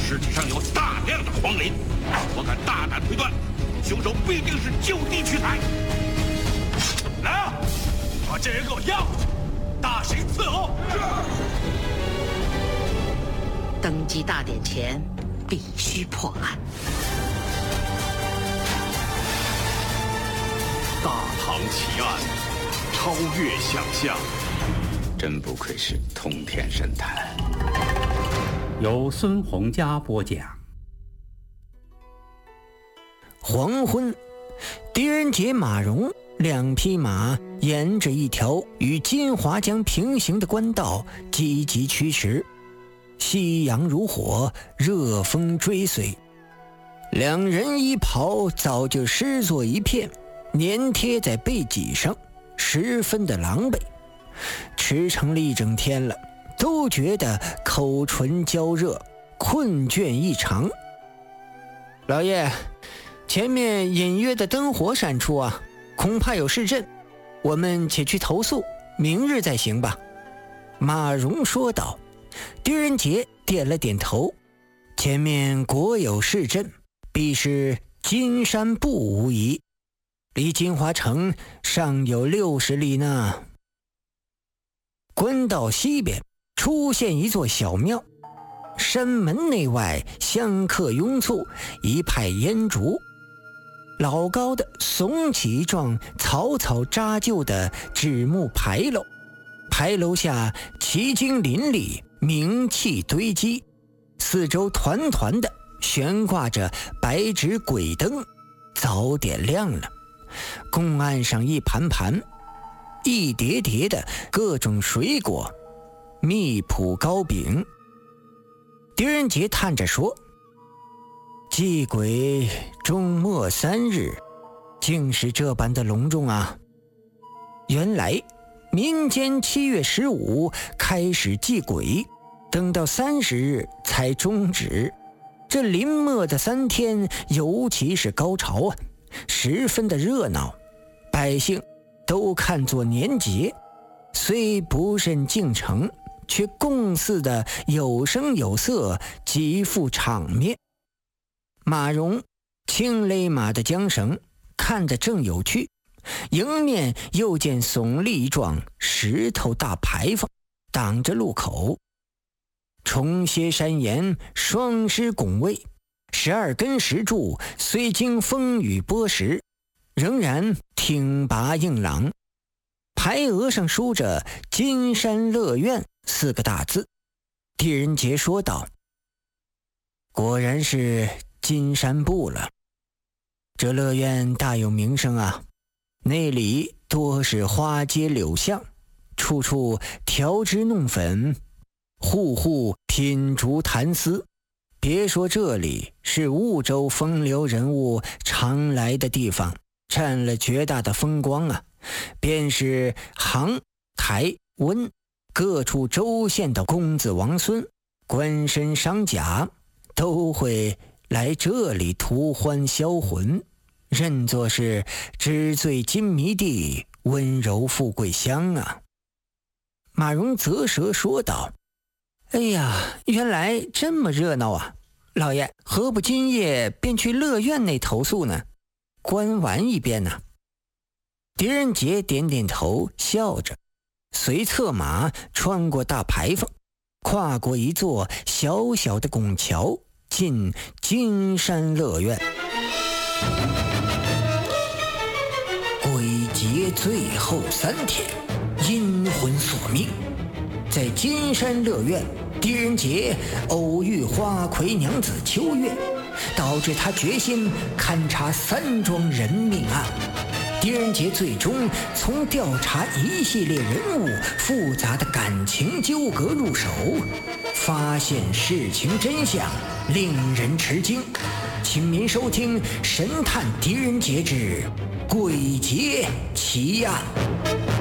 尸体上有大量的黄磷，我敢大胆推断，凶手必定是就地取材。来啊，把这人给我押回去，大刑伺候。 登基大典前，必须破案。 大唐奇案，超越想象。 真不愧是通天神探。 由孙洪佳播讲。 黄昏，狄仁杰、马融两匹马沿着一条与金华江平行的官道积极驱驰，夕阳如火，热风追随。两人衣袍早就湿作一片，粘贴在背脊上，十分的狼狈。驰骋了一整天了，都觉得口唇焦热，困倦异常。老爷，前面隐约的灯火闪出啊，恐怕有市镇，我们且去投宿，明日再行吧。马融说道。狄仁杰点了点头，前面果有市镇，必是金山埠无疑，离金华城尚有60里呢。官道西边出现一座小庙，山门内外香客拥簇，一派烟烛。老高的耸起一幢草草扎就的纸木牌楼，牌楼下奇经林立，名器堆积，四周团团的悬挂着白纸鬼灯，早点亮了。供案上一盘盘一叠叠的各种水果，蜜脯糕饼。狄仁杰叹着说，祭鬼终末3日，竟是这般的隆重啊。原来民间7月15开始祭鬼，等到30日才终止。这临末的3天尤其是高潮啊，十分的热闹，百姓都看作年节，虽不甚敬诚，却共祀的有声有色，极富场面。马融轻勒马的缰绳，看得正有趣，迎面又见耸立一幢石头大牌坊，挡着路口。重歇山岩，双狮拱卫，12根石柱虽经风雨剥蚀，仍然挺拔硬朗。牌额上书着金山乐苑4个大字。狄仁杰说道，果然是金山埠了，这乐苑大有名声啊，那里多是花街柳巷，处处调脂弄粉，户户品竹谈丝。别说这里是婺州风流人物常来的地方，占了绝大的风光啊，便是杭、台、温各处州县的公子王孙、官绅商贾都会来这里图欢销魂，认作是纸醉金迷地，温柔富贵乡啊。马融啧舌说道，哎呀，原来这么热闹啊，老爷何不今夜便去乐苑内投宿呢，观玩一遍呢？狄仁杰点点头，笑着随策马穿过大牌坊，跨过一座小小的拱桥，进金山乐苑。鬼节最后3天，阴魂索命。在金山乐苑，狄仁杰偶遇花魁娘子秋月，导致他决心勘察3桩人命案。狄仁杰最终从调查一系列人物复杂的感情纠葛入手，发现事情真相，令人吃惊。请您收听《神探狄仁杰之鬼节奇案》。